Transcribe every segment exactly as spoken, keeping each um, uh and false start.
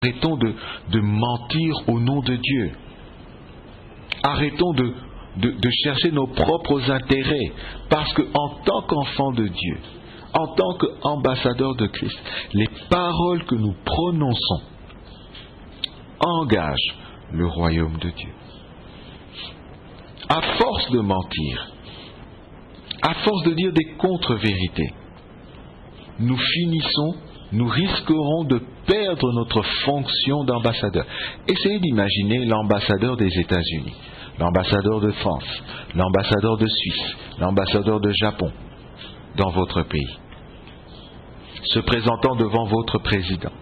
Arrêtons de, de mentir au nom de Dieu. Arrêtons de, de, de chercher nos propres intérêts. Parce qu'en tant qu'enfants de Dieu, en tant qu'ambassadeurs de Christ, les paroles que nous prononçons engagent le royaume de Dieu. À force de mentir, à force de dire des contre-vérités, nous finissons, nous risquerons de perdre notre fonction d'ambassadeur. Essayez d'imaginer l'ambassadeur des États-Unis, l'ambassadeur de France, l'ambassadeur de Suisse, l'ambassadeur de Japon dans votre pays, se présentant devant votre président,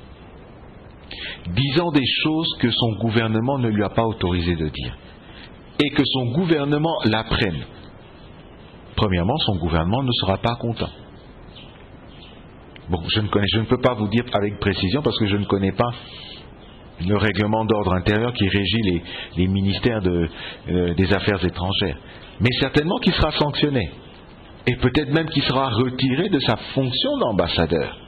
disant des choses que son gouvernement ne lui a pas autorisé de dire, et que son gouvernement l'apprenne. Premièrement, son gouvernement ne sera pas content. Bon, je ne, connais, je ne peux pas vous dire avec précision parce que je ne connais pas le règlement d'ordre intérieur qui régit les, les ministères de, euh, des Affaires étrangères. Mais certainement qu'il sera sanctionné. Et peut-être même qu'il sera retiré de sa fonction d'ambassadeur.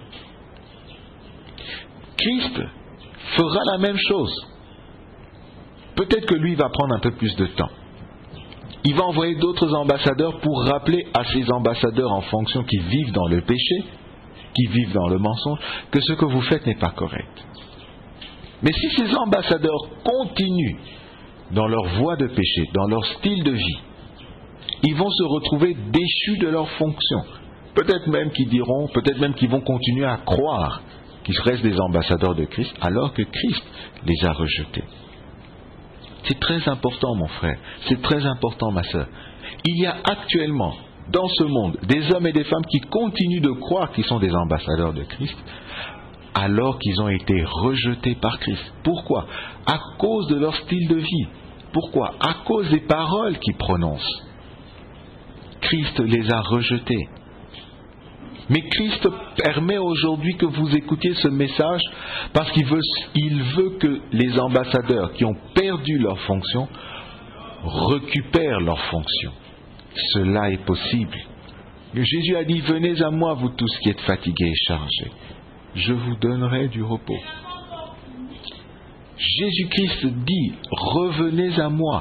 Christ fera la même chose. Peut-être que lui va prendre un peu plus de temps. Il va envoyer d'autres ambassadeurs pour rappeler à ces ambassadeurs en fonction qui vivent dans le péché, qui vivent dans le mensonge, que ce que vous faites n'est pas correct. Mais si ces ambassadeurs continuent dans leur voie de péché, dans leur style de vie, ils vont se retrouver déchus de leur fonction. Peut-être même qu'ils diront, peut-être même qu'ils vont continuer à croire qu'ils restent des ambassadeurs de Christ, alors que Christ les a rejetés. C'est très important, mon frère, c'est très important, ma sœur. Il y a actuellement, dans ce monde, des hommes et des femmes qui continuent de croire qu'ils sont des ambassadeurs de Christ, alors qu'ils ont été rejetés par Christ. Pourquoi? À cause de leur style de vie. Pourquoi? À cause des paroles qu'ils prononcent. Christ les a rejetés. Mais Christ permet aujourd'hui que vous écoutiez ce message parce qu'il veut, il veut que les ambassadeurs qui ont perdu leur fonction récupèrent leur fonction. Cela est possible. Jésus a dit, venez à moi, vous tous qui êtes fatigués et chargés. Je vous donnerai du repos. Jésus-Christ dit, revenez à moi.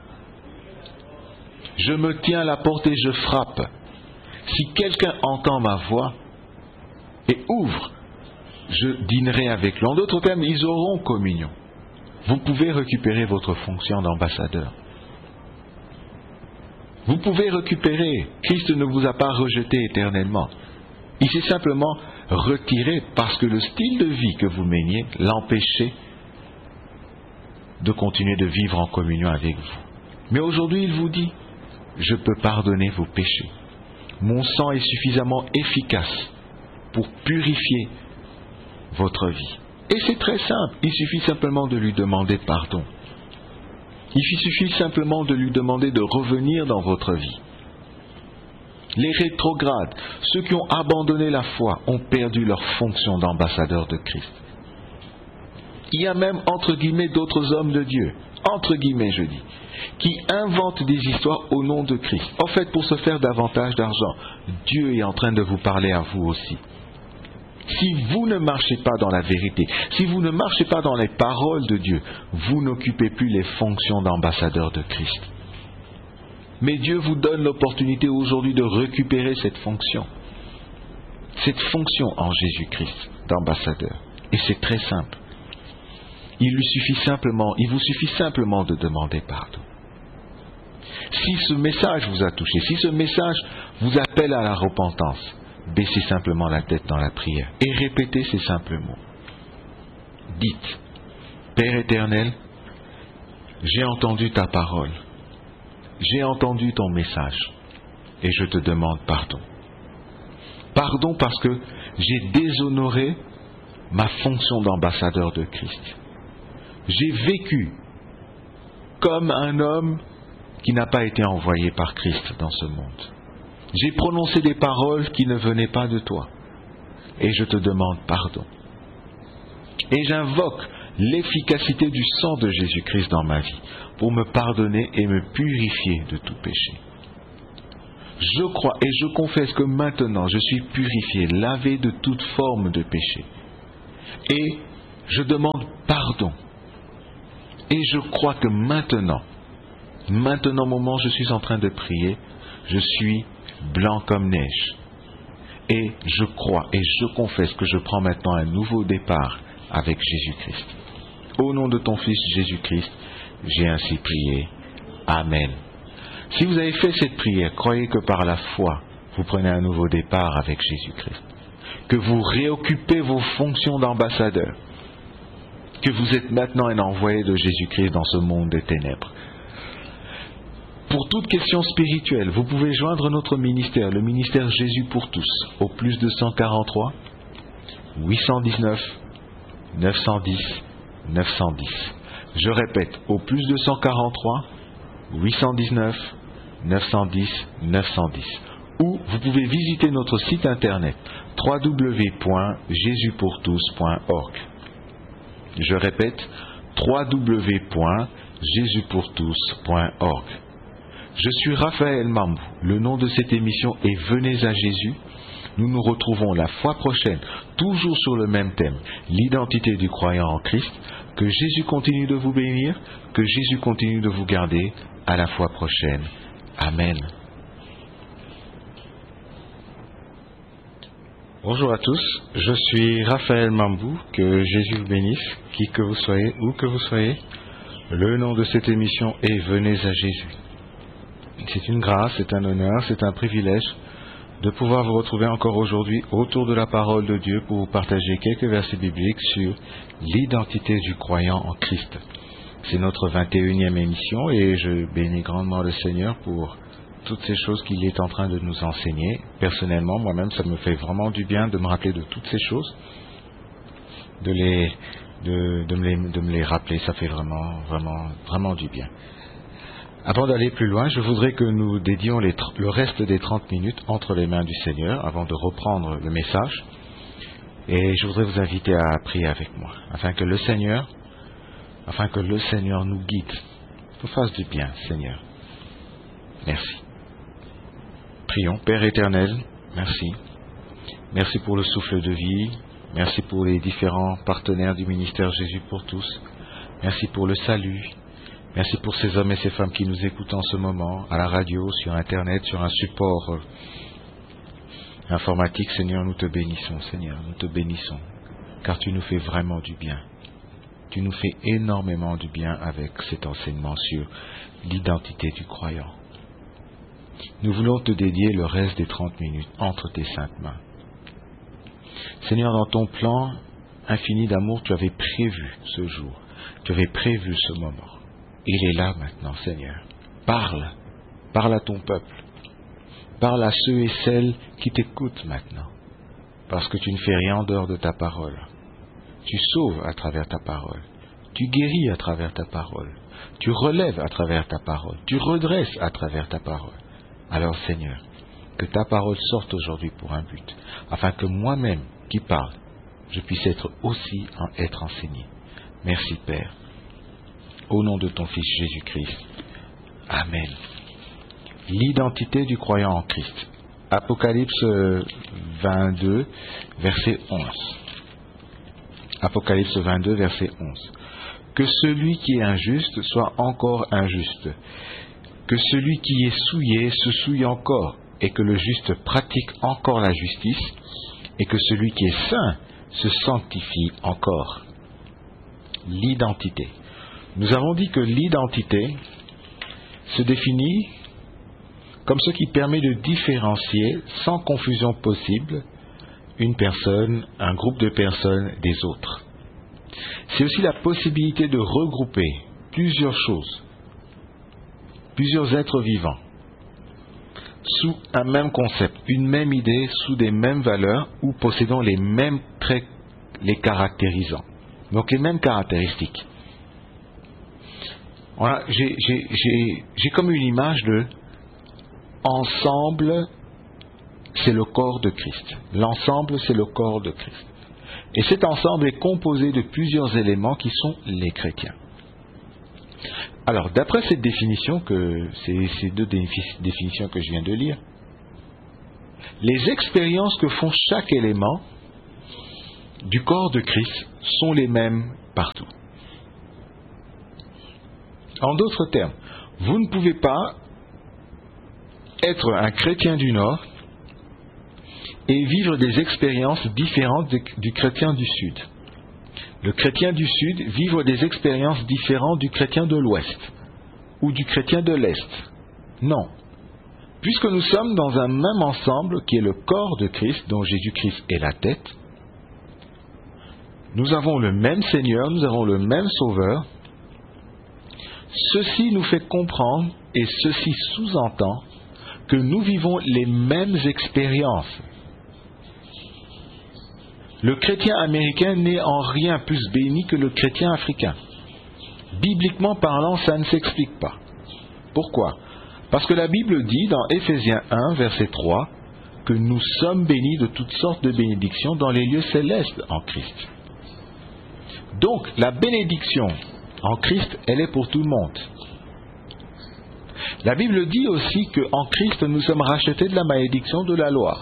Je me tiens à la porte et je frappe. Si quelqu'un entend ma voix et ouvre, je dînerai avec lui. En d'autres termes, ils auront communion. Vous pouvez récupérer votre fonction d'ambassadeur. Vous pouvez récupérer. Christ ne vous a pas rejeté éternellement. Il s'est simplement retiré parce que le style de vie que vous meniez l'empêchait de continuer de vivre en communion avec vous. Mais aujourd'hui, il vous dit, je peux pardonner vos péchés. Mon sang est suffisamment efficace pour purifier votre vie. Et c'est très simple, il suffit simplement de lui demander pardon. Il suffit simplement de lui demander de revenir dans votre vie. Les rétrogrades, ceux qui ont abandonné la foi, ont perdu leur fonction d'ambassadeur de Christ. Il y a même, entre guillemets, d'autres hommes de Dieu, entre guillemets je dis, qui inventent des histoires au nom de Christ. En fait, pour se faire davantage d'argent. Dieu est en train de vous parler à vous aussi. Si vous ne marchez pas dans la vérité, si vous ne marchez pas dans les paroles de Dieu, vous n'occupez plus les fonctions d'ambassadeur de Christ. Mais Dieu vous donne l'opportunité aujourd'hui de récupérer cette fonction. Cette fonction en Jésus-Christ d'ambassadeur. Et c'est très simple. Il lui suffit simplement, il vous suffit simplement de demander pardon. Si ce message vous a touché, si ce message vous appelle à la repentance, baissez simplement la tête dans la prière et répétez ces simples mots. Dites, Père éternel, j'ai entendu ta parole, j'ai entendu ton message et je te demande pardon. Pardon parce que j'ai déshonoré ma fonction d'ambassadeur de Christ. J'ai vécu comme un homme qui n'a pas été envoyé par Christ dans ce monde. J'ai prononcé des paroles qui ne venaient pas de toi. Et je te demande pardon. Et j'invoque l'efficacité du sang de Jésus-Christ dans ma vie pour me pardonner et me purifier de tout péché. Je crois et je confesse que maintenant je suis purifié, lavé de toute forme de péché. Et Je demande pardon. Et je crois que maintenant, maintenant au moment où je suis en train de prier, je suis blanc comme neige. Et je crois et je confesse que je prends maintenant un nouveau départ avec Jésus-Christ. Au nom de ton Fils Jésus-Christ, j'ai ainsi prié. Amen. Si vous avez fait cette prière, croyez que par la foi, vous prenez un nouveau départ avec Jésus-Christ. Que vous réoccupez vos fonctions d'ambassadeur. Que vous êtes maintenant un envoyé de Jésus-Christ dans ce monde des ténèbres. Pour toute question spirituelle, vous pouvez joindre notre ministère, le ministère Jésus pour tous, au plus deux cent quarante-trois, huit cent dix-neuf, neuf cent dix, neuf cent dix. Je répète, au plus deux cent quarante-trois, huit cent dix-neuf, neuf cent dix, neuf cent dix. Ou vous pouvez visiter notre site internet w w w point jésus pour tous point org. Je répète, w w w point jésus pour tous point org. Je suis Raphaël Mambou. Le nom de cette émission est Venez à Jésus. Nous nous retrouvons la fois prochaine, toujours sur le même thème, l'identité du croyant en Christ. Que Jésus continue de vous bénir, que Jésus continue de vous garder. À la fois prochaine. Amen. Bonjour à tous, je suis Raphaël Mambou, que Jésus vous bénisse, qui que vous soyez, où que vous soyez. Le nom de cette émission est Venez à Jésus. C'est une grâce, c'est un honneur, c'est un privilège de pouvoir vous retrouver encore aujourd'hui autour de la parole de Dieu pour vous partager quelques versets bibliques sur l'identité du croyant en Christ. C'est notre vingt et unième émission et je bénis grandement le Seigneur pour toutes ces choses qu'il est en train de nous enseigner. Personnellement, moi-même, ça me fait vraiment du bien de me rappeler de toutes ces choses, de, les, de, de, me, les, de me les rappeler. Ça fait vraiment, vraiment, vraiment du bien. Avant d'aller plus loin, je voudrais que nous dédions les, le reste des trente minutes entre les mains du Seigneur avant de reprendre le message. Et je voudrais vous inviter à prier avec moi, afin que le Seigneur, afin que le Seigneur nous guide, nous fasse du bien, Seigneur. Merci. Prions. Père éternel, merci. Merci pour le souffle de vie. Merci pour les différents partenaires du ministère Jésus pour tous. Merci pour le salut. Merci pour ces hommes et ces femmes qui nous écoutent en ce moment, à la radio, sur Internet, sur un support informatique. Seigneur, nous te bénissons, Seigneur, nous te bénissons, car tu nous fais vraiment du bien. Tu nous fais énormément du bien avec cet enseignement sur l'identité du croyant. Nous voulons te dédier le reste des trente minutes entre tes saintes mains. Seigneur, dans ton plan infini d'amour, tu avais prévu ce jour, tu avais prévu ce moment. Il est là maintenant, Seigneur. Parle, parle à ton peuple, parle à ceux et celles qui t'écoutent maintenant, parce que tu ne fais rien en dehors de ta parole. Tu sauves à travers ta parole, tu guéris à travers ta parole, tu relèves à travers ta parole, tu redresses à travers ta parole. Alors Seigneur, que ta parole sorte aujourd'hui pour un but, afin que moi-même qui parle, je puisse être aussi en être enseigné. Merci Père. Au nom de ton Fils Jésus-Christ. Amen. L'identité du croyant en Christ. Apocalypse vingt-deux, verset onze. Apocalypse vingt-deux, verset onze. Que celui qui est injuste soit encore injuste. Que celui qui est souillé se souille encore, et que le juste pratique encore la justice, et que celui qui est saint se sanctifie encore. L'identité. Nous avons dit que l'identité se définit comme ce qui permet de différencier, sans confusion possible, une personne, un groupe de personnes des autres. C'est aussi la possibilité de regrouper plusieurs choses, plusieurs êtres vivants, sous un même concept, une même idée, sous des mêmes valeurs, ou possédant les mêmes traits les caractérisant. Donc les mêmes caractéristiques. Voilà, j'ai, j'ai, j'ai, j'ai comme une image de ensemble, c'est le corps de Christ. L'ensemble, c'est le corps de Christ. Et cet ensemble est composé de plusieurs éléments qui sont les chrétiens. Alors, d'après cette définition, que ces, ces deux définitions que je viens de lire, les expériences que font chaque élément du corps de Christ sont les mêmes partout. En d'autres termes, vous ne pouvez pas être un chrétien du Nord et vivre des expériences différentes du, du chrétien du Sud. Le chrétien du Sud vivre des expériences différentes du chrétien de l'Ouest ou du chrétien de l'Est. Non. Puisque nous sommes dans un même ensemble qui est le corps de Christ, dont Jésus-Christ est la tête, nous avons le même Seigneur, nous avons le même Sauveur. Ceci nous fait comprendre et ceci sous-entend que nous vivons les mêmes expériences. Le chrétien américain n'est en rien plus béni que le chrétien africain. Bibliquement parlant, ça ne s'explique pas. Pourquoi ? Parce que la Bible dit dans Éphésiens un, verset trois, que nous sommes bénis de toutes sortes de bénédictions dans les lieux célestes en Christ. Donc, la bénédiction en Christ, elle est pour tout le monde. La Bible dit aussi qu'en Christ, nous sommes rachetés de la malédiction de la loi.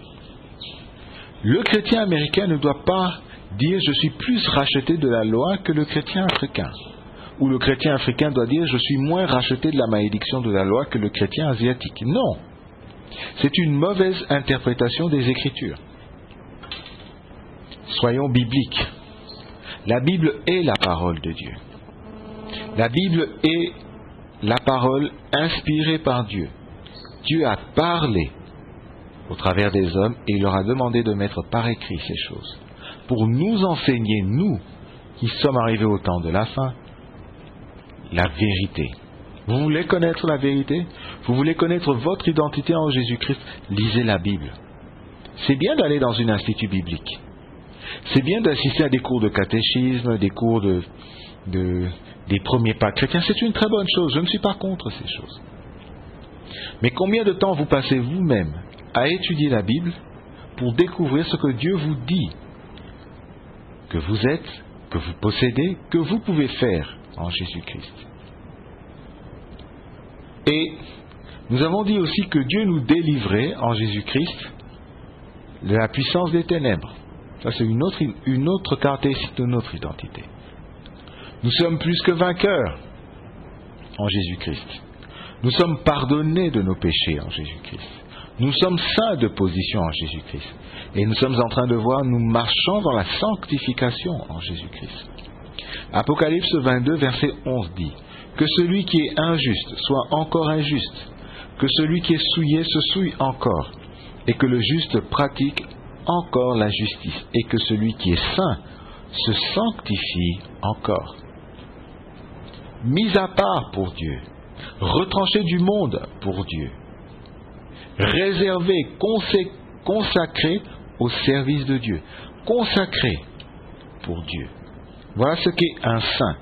Le chrétien américain ne doit pas dire « je suis plus racheté de la loi que le chrétien africain ». Ou le chrétien africain doit dire « je suis moins racheté de la malédiction de la loi que le chrétien asiatique ». Non, c'est une mauvaise interprétation des Écritures. Soyons bibliques. La Bible est la parole de Dieu. La Bible est la parole inspirée par Dieu. Dieu a parlé au travers des hommes et il leur a demandé de mettre par écrit ces choses pour nous enseigner, nous qui sommes arrivés au temps de la fin, la vérité. Vous voulez connaître la vérité? Vous voulez connaître votre identité en Jésus-Christ? Lisez la Bible. C'est bien d'aller dans un institut biblique. C'est bien d'assister à des cours de catéchisme, des cours de, de, des premiers pas chrétiens. C'est une très bonne chose. Je ne suis pas contre ces choses. Mais combien de temps vous passez vous-même à étudier la Bible pour découvrir ce que Dieu vous dit, que vous êtes, que vous possédez, que vous pouvez faire en Jésus-Christ. Et nous avons dit aussi que Dieu nous délivrait en Jésus-Christ de la puissance des ténèbres. Ça, c'est une autre, une autre caractéristique de notre identité. Nous sommes plus que vainqueurs en Jésus-Christ. Nous sommes pardonnés de nos péchés en Jésus-Christ. Nous sommes saints de position en Jésus-Christ. Et nous sommes en train de voir, nous marchons dans la sanctification en Jésus-Christ. Apocalypse vingt-deux, verset onze dit « Que celui qui est injuste soit encore injuste, que celui qui est souillé se souille encore, et que le juste pratique encore la justice, et que celui qui est saint se sanctifie encore. » Mis à part pour Dieu, retranché du monde pour Dieu, réservé, consacré au service de Dieu, consacré pour Dieu. Voilà ce qu'est un saint.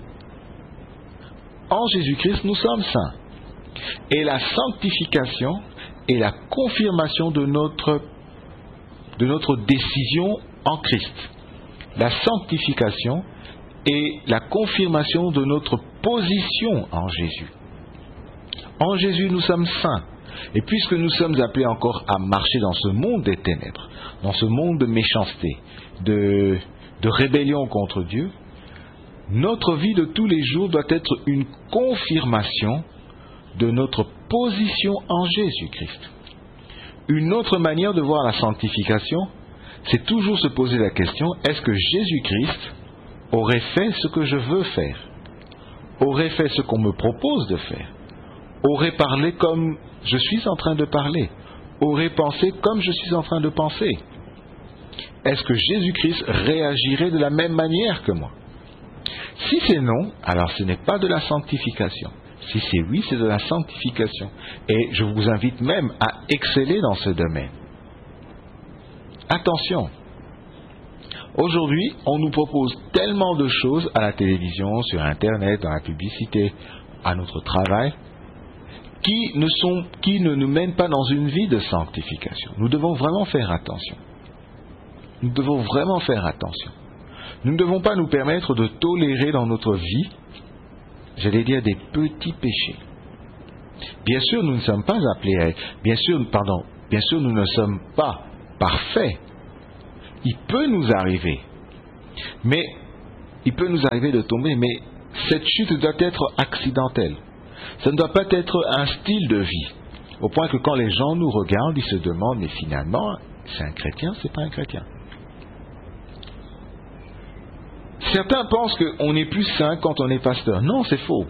En Jésus-Christ, nous sommes saints. Et la sanctification est la confirmation de notre, de notre décision en Christ. La sanctification est la confirmation de notre position en Jésus. En Jésus, nous sommes saints. Et puisque nous sommes appelés encore à marcher dans ce monde des ténèbres, dans ce monde de méchanceté, de, de rébellion contre Dieu, notre vie de tous les jours doit être une confirmation de notre position en Jésus-Christ. Une autre manière de voir la sanctification, c'est toujours se poser la question, est-ce que Jésus-Christ aurait fait ce que je veux faire? Aurait fait ce qu'on me propose de faire? Aurait parlé comme je suis en train de parler? Aurait pensé comme je suis en train de penser? Est-ce que Jésus-Christ réagirait de la même manière que moi? Si c'est non, alors ce n'est pas de la sanctification. Si c'est oui, c'est de la sanctification. Et je vous invite même à exceller dans ce domaine. Attention, aujourd'hui, on nous propose tellement de choses à la télévision, sur Internet, dans la publicité, à notre travail, qui ne, sont, qui ne nous mènent pas dans une vie de sanctification. Nous devons vraiment faire attention. Nous devons vraiment faire attention. Nous ne devons pas nous permettre de tolérer dans notre vie, j'allais dire, des petits péchés. Bien sûr, nous ne sommes pas appelés à... Bien sûr, pardon, bien sûr, nous ne sommes pas parfaits. Il peut nous arriver Mais il peut nous arriver de tomber, mais cette chute doit être accidentelle. Ça ne doit pas être un style de vie, au point que quand les gens nous regardent, ils se demandent, mais finalement, c'est un chrétien, c'est pas un chrétien. Certains pensent qu'on est plus saint quand on est pasteur. Non, c'est faux.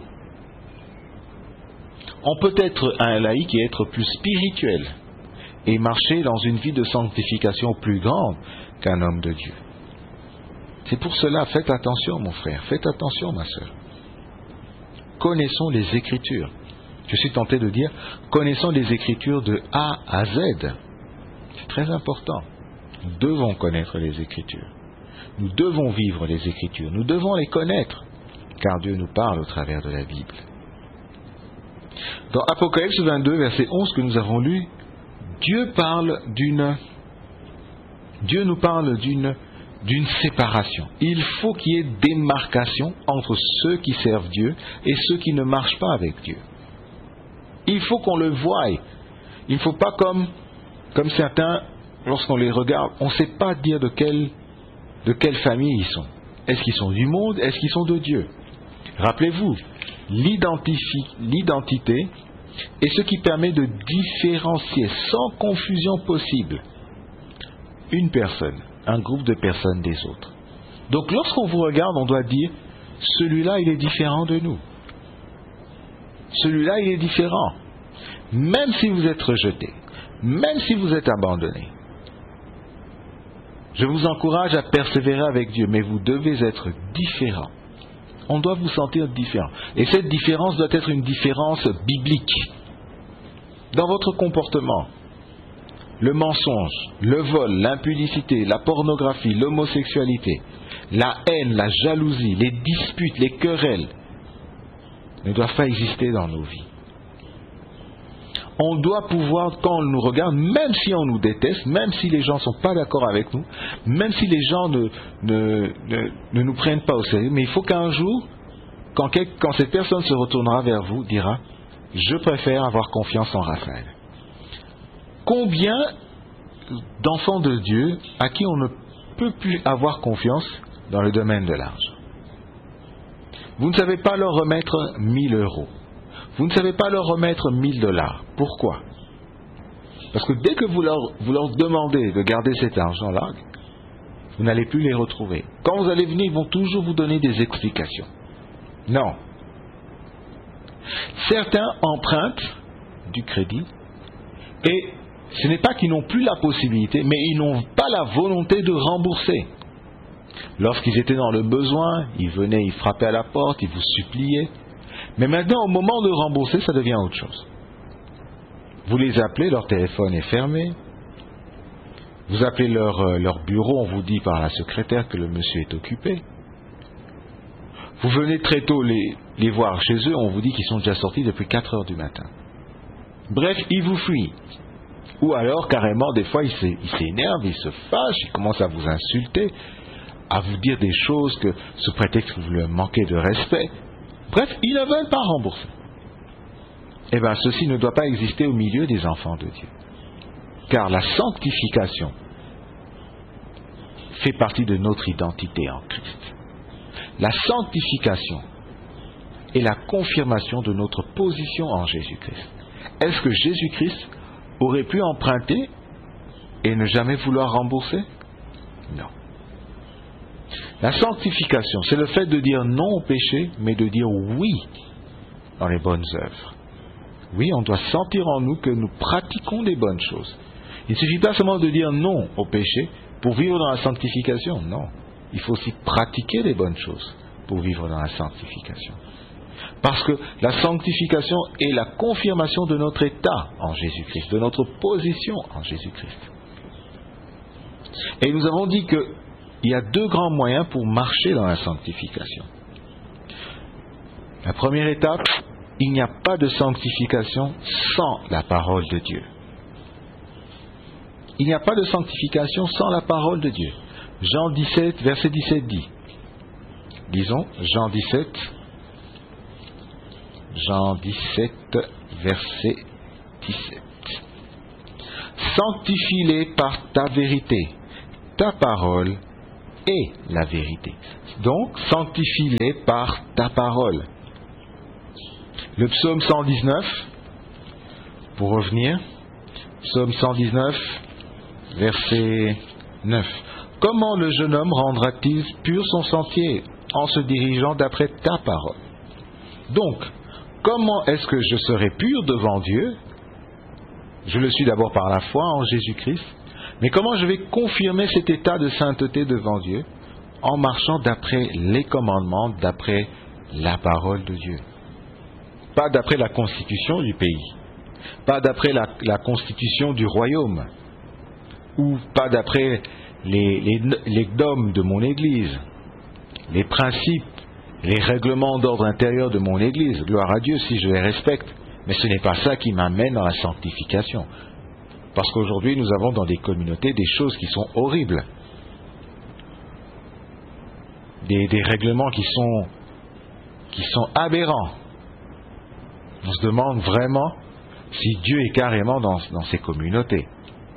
On peut être un laïc et être plus spirituel et marcher dans une vie de sanctification plus grande qu'un homme de Dieu. C'est pour cela, faites attention mon frère, faites attention ma sœur. Connaissons les Écritures. Je suis tenté de dire, connaissons les Écritures de A à Z. C'est très important. Nous devons connaître les Écritures. Nous devons vivre les Écritures. Nous devons les connaître, car Dieu nous parle au travers de la Bible. Dans Apocalypse vingt-deux, verset onze que nous avons lu, Dieu parle d'une, Dieu nous parle d'une, d'une séparation. Il faut qu'il y ait démarcation entre ceux qui servent Dieu et ceux qui ne marchent pas avec Dieu. Il faut qu'on le voie. Il ne faut pas comme, comme certains, lorsqu'on les regarde, on ne sait pas dire de quelle, de quelle famille ils sont. Est-ce qu'ils sont du monde? Est-ce qu'ils sont de Dieu? Rappelez-vous, l'identité est ce qui permet de différencier sans confusion possible une personne, un groupe de personnes des autres. Donc lorsqu'on vous regarde, on doit dire, celui-là il est différent de nous. Celui-là il est différent. Même si vous êtes rejeté, même si vous êtes abandonné. Je vous encourage à persévérer avec Dieu, mais vous devez être différent. On doit vous sentir différent. Et cette différence doit être une différence biblique. Dans votre comportement, le mensonge, le vol, l'impudicité, la pornographie, l'homosexualité, la haine, la jalousie, les disputes, les querelles ne doivent pas exister dans nos vies. On doit pouvoir, quand on nous regarde, même si on nous déteste, même si les gens ne sont pas d'accord avec nous, même si les gens ne, ne, ne, ne nous prennent pas au sérieux, mais il faut qu'un jour, quand, quel, quand cette personne se retournera vers vous, dira « Je préfère avoir confiance en Raphaël ». Combien d'enfants de Dieu à qui on ne peut plus avoir confiance dans le domaine de l'argent? Vous ne savez pas leur remettre mille euros. Vous ne savez pas leur remettre mille dollars. Pourquoi? Parce que dès que vous leur, vous leur demandez de garder cet argent-là, vous n'allez plus les retrouver. Quand vous allez venir, ils vont toujours vous donner des explications. Non. Certains empruntent du crédit et ce n'est pas qu'ils n'ont plus la possibilité, mais ils n'ont pas la volonté de rembourser. Lorsqu'ils étaient dans le besoin, ils venaient, ils frappaient à la porte, ils vous suppliaient. Mais maintenant, au moment de rembourser, ça devient autre chose. Vous les appelez, leur téléphone est fermé. Vous appelez leur, euh, leur bureau, on vous dit par la secrétaire que le monsieur est occupé. Vous venez très tôt les, les voir chez eux, on vous dit qu'ils sont déjà sortis depuis quatre heures du matin. Bref, ils vous fuient. Ou alors, carrément, des fois, ils s'énervent, ils se fâchent, ils commencent à vous insulter, à vous dire des choses que, sous prétexte que vous leur manquez de respect. Bref, ils ne veulent pas rembourser. Eh bien, ceci ne doit pas exister au milieu des enfants de Dieu. Car la sanctification fait partie de notre identité en Christ. La sanctification est la confirmation de notre position en Jésus-Christ. Est-ce que Jésus-Christ aurait pu emprunter et ne jamais vouloir rembourser? Non. La sanctification, c'est le fait de dire non au péché, mais de dire oui dans les bonnes œuvres. Oui, on doit sentir en nous que nous pratiquons des bonnes choses. Il ne suffit pas seulement de dire non au péché pour vivre dans la sanctification. Non, il faut aussi pratiquer les bonnes choses pour vivre dans la sanctification. Parce que la sanctification est la confirmation de notre état en Jésus-Christ, de notre position en Jésus-Christ. Et nous avons dit qu'il y a deux grands moyens pour marcher dans la sanctification. La première étape, il n'y a pas de sanctification sans la parole de Dieu. Il n'y a pas de sanctification sans la parole de Dieu. Jean dix-sept, verset dix-sept dit. Disons, Jean dix-sept, Jean dix-sept, verset dix-sept. Sanctifie-les par ta vérité. Ta parole est la vérité. Donc, sanctifie-les par ta parole. Le psaume cent dix-neuf, pour revenir, psaume cent dix-neuf, verset neuf. Comment le jeune homme rendra-t-il pur son sentier en se dirigeant d'après ta parole? Donc, comment est-ce que je serai pur devant Dieu? Je le suis d'abord par la foi en Jésus-Christ. Mais comment je vais confirmer cet état de sainteté devant Dieu? En marchant d'après les commandements, d'après la parole de Dieu. Pas d'après la constitution du pays, pas d'après la, la constitution du royaume, ou pas d'après les, les, les dogmes de mon Église, les principes, les règlements d'ordre intérieur de mon Église. Gloire à Dieu si je les respecte. Mais ce n'est pas ça qui m'amène dans la sanctification. Parce qu'aujourd'hui, nous avons dans des communautés des choses qui sont horribles. Des, des règlements qui sont, qui sont aberrants. On se demande vraiment si Dieu est carrément dans, dans ces communautés.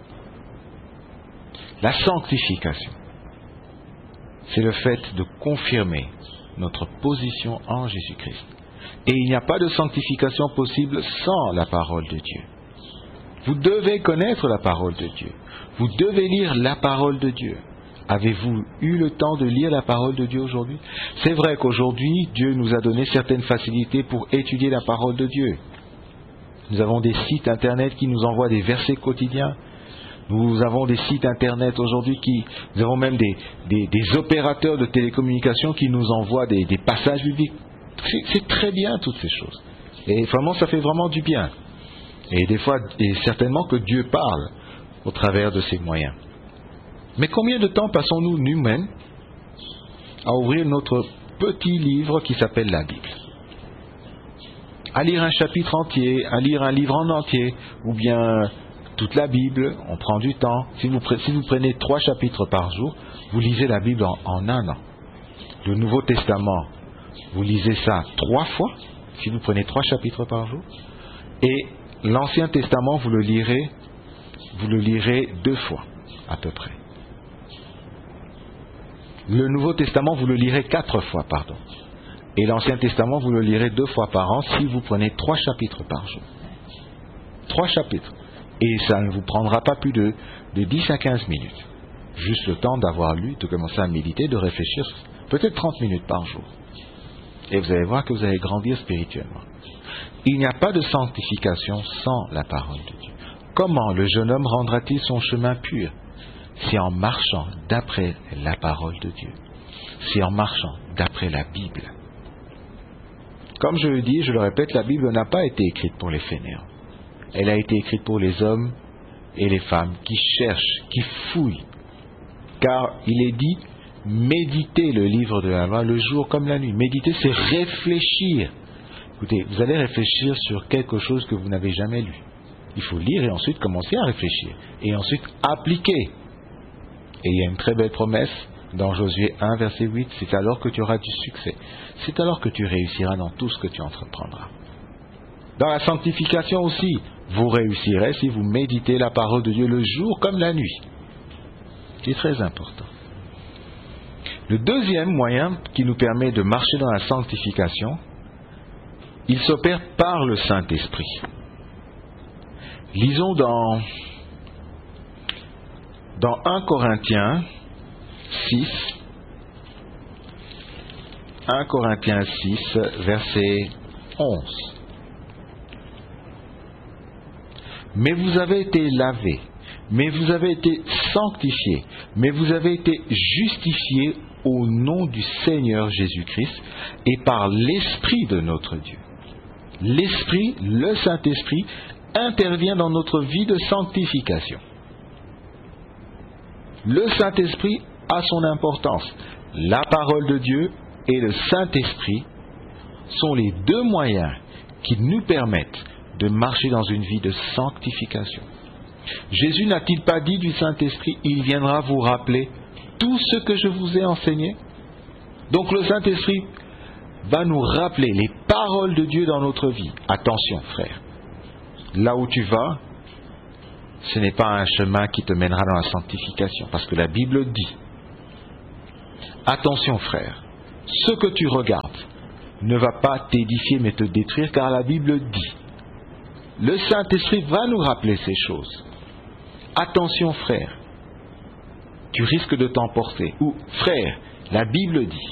La sanctification, c'est le fait de confirmer notre position en Jésus-Christ. Et il n'y a pas de sanctification possible sans la parole de Dieu. Vous devez connaître la parole de Dieu. Vous devez lire la parole de Dieu. Avez-vous eu le temps de lire la parole de Dieu aujourd'hui? C'est vrai qu'aujourd'hui, Dieu nous a donné certaines facilités pour étudier la parole de Dieu. Nous avons des sites internet qui nous envoient des versets quotidiens. Nous avons des sites internet aujourd'hui qui... Nous avons même des, des, des opérateurs de télécommunications qui nous envoient des, des passages bibliques. C'est, c'est très bien toutes ces choses. Et vraiment, ça fait vraiment du bien. Et des fois, et certainement que Dieu parle au travers de ces moyens. Mais combien de temps passons-nous, nous-mêmes, à ouvrir notre petit livre qui s'appelle la Bible? À lire un chapitre entier, à lire un livre en entier, ou bien toute la Bible, on prend du temps. Si vous, si vous prenez trois chapitres par jour, vous lisez la Bible en, en un an. Le Nouveau Testament, vous lisez ça trois fois, si vous prenez trois chapitres par jour. Et l'Ancien Testament, vous le lirez, vous le lirez deux fois, à peu près. Le Nouveau Testament, vous le lirez quatre fois, pardon. Et l'Ancien Testament, vous le lirez deux fois par an si vous prenez trois chapitres par jour. Trois chapitres. Et ça ne vous prendra pas plus de, de dix à quinze minutes. Juste le temps d'avoir lu, de commencer à méditer, de réfléchir. Peut-être trente minutes par jour. Et vous allez voir que vous allez grandir spirituellement. Il n'y a pas de sanctification sans la parole de Dieu. Comment le jeune homme rendra-t-il son chemin pur? C'est en marchant d'après la parole de Dieu. C'est en marchant d'après la Bible. Comme je le dis, je le répète, la Bible n'a pas été écrite pour les fainéants. Elle a été écrite pour les hommes et les femmes qui cherchent, qui fouillent. Car il est dit, méditez le livre de la loi le jour comme la nuit. Méditer, c'est réfléchir. Écoutez, vous allez réfléchir sur quelque chose que vous n'avez jamais lu. Il faut lire et ensuite commencer à réfléchir. Et ensuite appliquer. Et il y a une très belle promesse dans Josué un, verset huit, c'est alors que tu auras du succès. C'est alors que tu réussiras dans tout ce que tu entreprendras. Dans la sanctification aussi, vous réussirez si vous méditez la parole de Dieu le jour comme la nuit. C'est très important. Le deuxième moyen qui nous permet de marcher dans la sanctification, il s'opère par le Saint-Esprit. Lisons dans, dans un Corinthiens six, un Corinthiens six, verset onze. Mais vous avez été lavés, mais vous avez été sanctifiés, mais vous avez été justifiés au nom du Seigneur Jésus-Christ et par l'Esprit de notre Dieu. L'Esprit, le Saint-Esprit, intervient dans notre vie de sanctification. Le Saint-Esprit a son importance. La parole de Dieu et le Saint-Esprit sont les deux moyens qui nous permettent de marcher dans une vie de sanctification. Jésus n'a-t-il pas dit du Saint-Esprit, il viendra vous rappeler tout ce que je vous ai enseigné? Donc le Saint-Esprit va nous rappeler les paroles de Dieu dans notre vie. Attention, frère. Là où tu vas, ce n'est pas un chemin qui te mènera dans la sanctification, parce que la Bible dit Attention frère, ce que tu regardes ne va pas t'édifier mais te détruire, car la Bible dit, le Saint-Esprit va nous rappeler ces choses. Attention frère, tu risques de t'emporter. Ou frère, la Bible dit,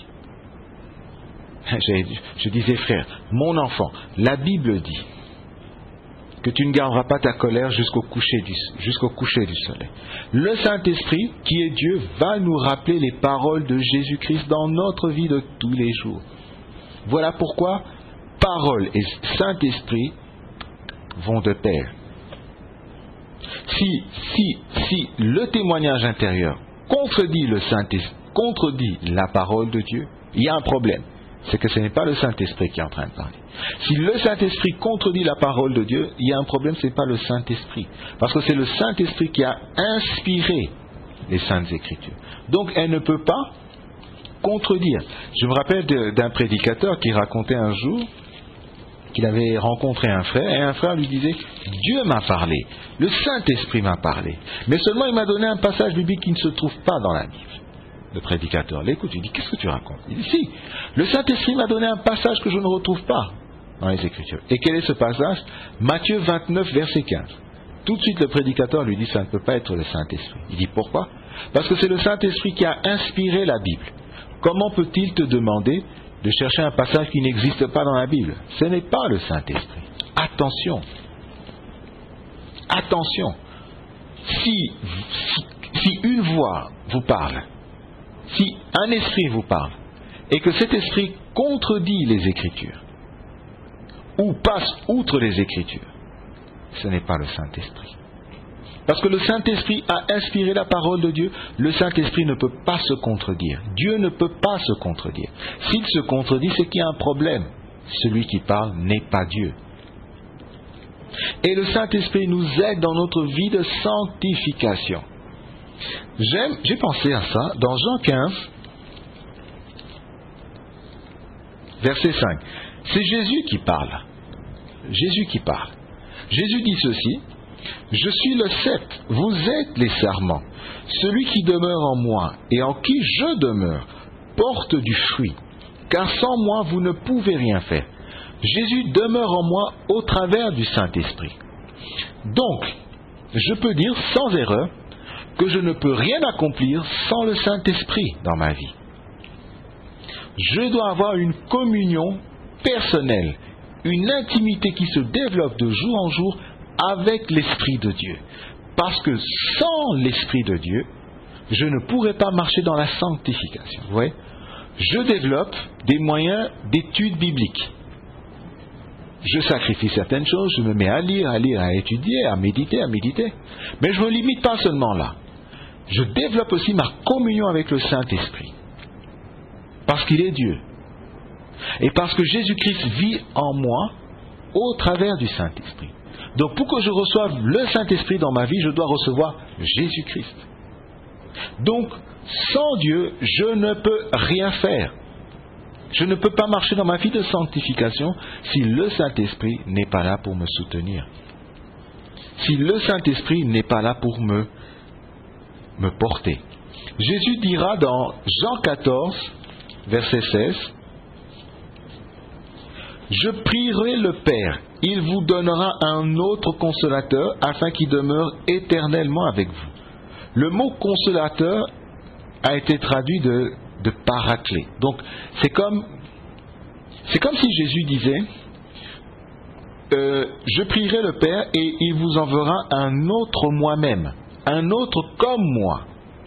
je disais frère, mon enfant, la Bible dit que tu ne garderas pas ta colère jusqu'au coucher du, jusqu'au coucher du soleil. Le Saint-Esprit, qui est Dieu, va nous rappeler les paroles de Jésus-Christ dans notre vie de tous les jours. Voilà pourquoi parole et Saint-Esprit vont de pair. Si, si, si le témoignage intérieur contredit le Saint-Esprit, contredit la parole de Dieu, il y a un problème. C'est que ce n'est pas le Saint-Esprit qui est en train de parler. Si le Saint-Esprit contredit la parole de Dieu, il y a un problème, ce n'est pas le Saint-Esprit. Parce que c'est le Saint-Esprit qui a inspiré les Saintes Écritures. Donc elle ne peut pas contredire. Je me rappelle de, d'un prédicateur qui racontait un jour qu'il avait rencontré un frère, et un frère lui disait, Dieu m'a parlé, le Saint-Esprit m'a parlé, mais seulement il m'a donné un passage biblique qui ne se trouve pas dans la Bible. Le prédicateur l'écoute, il dit, qu'est-ce que tu racontes? Il dit, si, le Saint-Esprit m'a donné un passage que je ne retrouve pas dans les Écritures. Et quel est ce passage? Matthieu vingt-neuf, verset quinze. Tout de suite, le prédicateur lui dit, ça ne peut pas être le Saint-Esprit. Il dit, pourquoi? Parce que c'est le Saint-Esprit qui a inspiré la Bible. Comment peut-il te demander de chercher un passage qui n'existe pas dans la Bible? Ce n'est pas le Saint-Esprit. Attention. Attention. Si, si, si une voix vous parle, si un esprit vous parle, et que cet esprit contredit les Écritures, ou passe outre les Écritures, ce n'est pas le Saint-Esprit. Parce que le Saint-Esprit a inspiré la parole de Dieu, le Saint-Esprit ne peut pas se contredire. Dieu ne peut pas se contredire. S'il se contredit, c'est qu'il y a un problème. Celui qui parle n'est pas Dieu. Et le Saint-Esprit nous aide dans notre vie de sanctification. J'aime, j'ai pensé à ça dans Jean quinze, verset cinq. C'est Jésus qui parle. Jésus qui parle. Jésus dit ceci, « Je suis le cep, vous êtes les sarments. Celui qui demeure en moi et en qui je demeure porte du fruit, car sans moi vous ne pouvez rien faire. » Jésus demeure en moi au travers du Saint-Esprit. Donc, je peux dire sans erreur que je ne peux rien accomplir sans le Saint-Esprit dans ma vie. Je dois avoir une communion personnelle, une intimité qui se développe de jour en jour avec l'Esprit de Dieu. Parce que sans l'Esprit de Dieu, je ne pourrais pas marcher dans la sanctification. Vous voyez ? Je développe des moyens d'étude biblique. Je sacrifie certaines choses, je me mets à lire, à lire, à étudier, à méditer, à méditer. Mais je ne me limite pas seulement là. Je développe aussi ma communion avec le Saint-Esprit. Parce qu'il est Dieu. Et parce que Jésus-Christ vit en moi au travers du Saint-Esprit. Donc pour que je reçoive le Saint-Esprit dans ma vie, je dois recevoir Jésus-Christ. Donc, sans Dieu, je ne peux rien faire. Je ne peux pas marcher dans ma vie de sanctification si le Saint-Esprit n'est pas là pour me soutenir. Si le Saint-Esprit n'est pas là pour me, me porter. Jésus dira dans Jean quatorze, verset seize, « Je prierai le Père, il vous donnera un autre consolateur afin qu'il demeure éternellement avec vous. » Le mot consolateur a été traduit de, de paraclet. Donc, c'est comme, c'est comme si Jésus disait, euh, « Je prierai le Père et il vous enverra un autre moi-même, un autre comme moi. »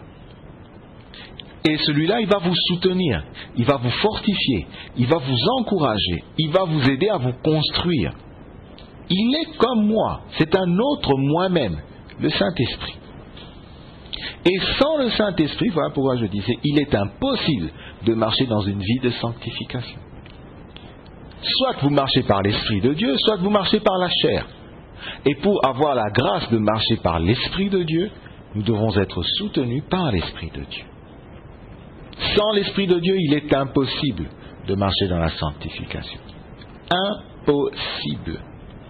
Et celui-là, il va vous soutenir, il va vous fortifier, il va vous encourager, il va vous aider à vous construire. Il est comme moi, c'est un autre moi-même, le Saint-Esprit. Et sans le Saint-Esprit, voilà pourquoi je disais, il est impossible de marcher dans une vie de sanctification. Soit vous marchez par l'Esprit de Dieu, soit vous marchez par la chair. Et pour avoir la grâce de marcher par l'Esprit de Dieu, nous devons être soutenus par l'Esprit de Dieu. Sans l'Esprit de Dieu, il est impossible de marcher dans la sanctification. Impossible.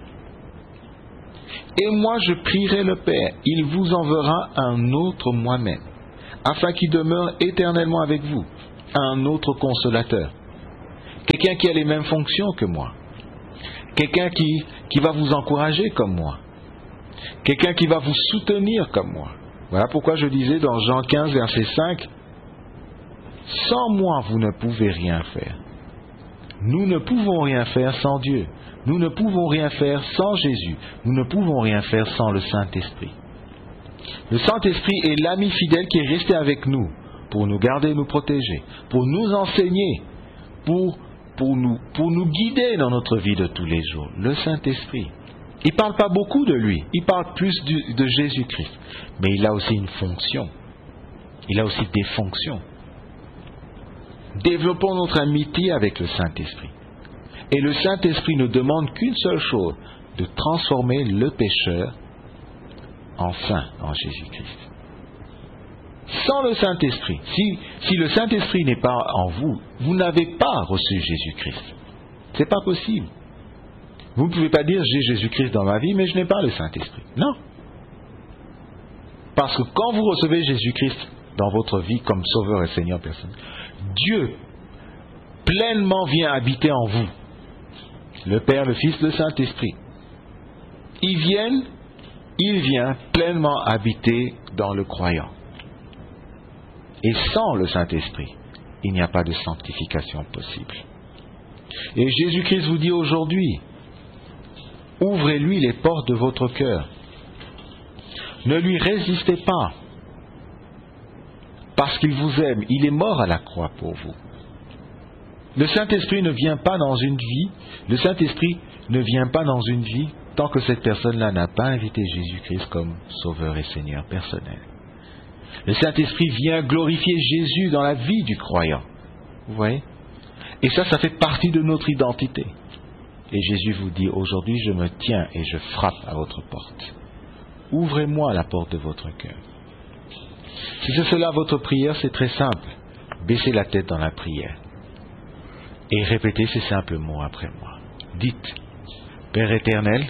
Et moi je prierai le Père, il vous enverra un autre moi-même, afin qu'il demeure éternellement avec vous. un autre consolateur. Quelqu'un qui a les mêmes fonctions que moi. Quelqu'un qui, qui va vous encourager comme moi. Quelqu'un qui va vous soutenir comme moi. Voilà pourquoi je disais dans Jean quinze, verset cinq, « Sans moi, vous ne pouvez rien faire. » Nous ne pouvons rien faire sans Dieu. Nous ne pouvons rien faire sans Jésus. Nous ne pouvons rien faire sans le Saint-Esprit. Le Saint-Esprit est l'ami fidèle qui est resté avec nous pour nous garder et nous protéger, pour nous enseigner, pour, pour, nous, pour nous guider dans notre vie de tous les jours. Le Saint-Esprit. Il ne parle pas beaucoup de lui, il parle plus du, de Jésus-Christ. Mais il a aussi une fonction. Il a aussi des fonctions. Développons notre amitié avec le Saint-Esprit. Et le Saint-Esprit ne demande qu'une seule chose, de transformer le pécheur en saint en Jésus-Christ. Sans le Saint-Esprit, si, si le Saint-Esprit n'est pas en vous, vous n'avez pas reçu Jésus-Christ. Ce n'est pas possible. Vous ne pouvez pas dire j'ai Jésus-Christ dans ma vie, mais je n'ai pas le Saint-Esprit. Non. Parce que quand vous recevez Jésus-Christ dans votre vie comme Sauveur et Seigneur personnel, Dieu pleinement vient habiter en vous. Le Père, le Fils, le Saint-Esprit. Ils viennent, il vient pleinement habiter dans le croyant. Et sans le Saint-Esprit, il n'y a pas de sanctification possible. Et Jésus-Christ vous dit aujourd'hui, ouvrez-lui les portes de votre cœur. Ne lui résistez pas. Parce qu'il vous aime, il est mort à la croix pour vous. Le Saint-Esprit ne vient pas dans une vie, le Saint-Esprit ne vient pas dans une vie tant que cette personne-là n'a pas invité Jésus-Christ comme Sauveur et Seigneur personnel. Le Saint-Esprit vient glorifier Jésus dans la vie du croyant. Vous voyez? Et ça, ça fait partie de notre identité. Et Jésus vous dit, aujourd'hui je me tiens et je frappe à votre porte. Ouvrez-moi la porte de votre cœur. Si c'est cela votre prière, c'est très simple. Baissez la tête dans la prière. Et répétez ces simples mots après moi. Dites, Père éternel,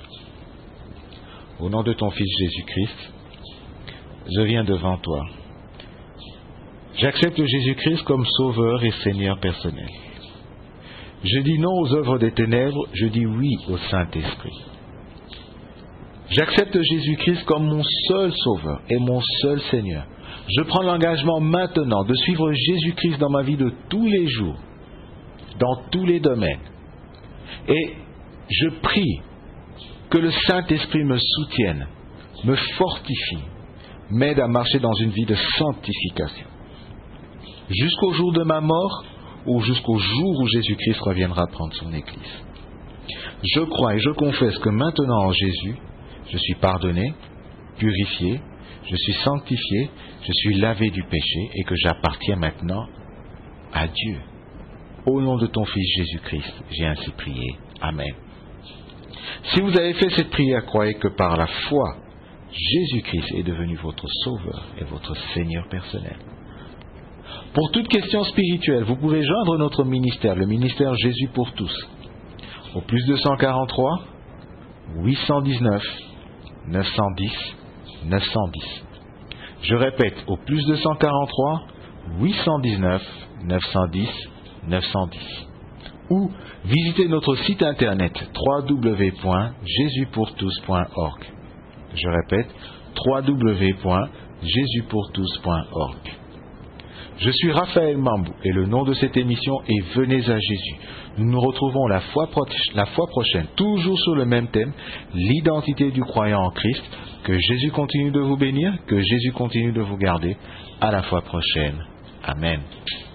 au nom de ton Fils Jésus-Christ, je viens devant toi. J'accepte Jésus-Christ comme Sauveur et Seigneur personnel. Je dis non aux œuvres des ténèbres, je dis oui au Saint-Esprit. J'accepte Jésus-Christ comme mon seul Sauveur et mon seul Seigneur. Je prends l'engagement maintenant de suivre Jésus-Christ dans ma vie de tous les jours, dans tous les domaines. Et je prie que le Saint-Esprit me soutienne, me fortifie, m'aide à marcher dans une vie de sanctification. Jusqu'au jour de ma mort ou jusqu'au jour où Jésus-Christ reviendra prendre son Église. Je crois et je confesse que maintenant en Jésus, je suis pardonné, purifié, je suis sanctifié, je suis lavé du péché et que j'appartiens maintenant à Dieu. Au nom de ton Fils Jésus-Christ, j'ai ainsi prié. Amen. Si vous avez fait cette prière, croyez que par la foi, Jésus-Christ est devenu votre Sauveur et votre Seigneur personnel. Pour toute question spirituelle, vous pouvez joindre notre ministère, le ministère Jésus pour tous, au plus deux cent quarante-trois, huit cent dix-neuf, neuf cent dix, neuf cent dix. Je répète, au plus deux cent quarante-trois, huit cent dix-neuf, neuf cent dix, neuf cent dix. Ou visitez notre site internet w w w point jésus pour tous point org. Je répète, w w w point jésus pour tous point org. Je suis Raphaël Mambou et le nom de cette émission est Venez à Jésus. Nous nous retrouvons la fois, pro- la fois prochaine, toujours sur le même thème, l'identité du croyant en Christ. Que Jésus continue de vous bénir, que Jésus continue de vous garder. À la fois prochaine. Amen.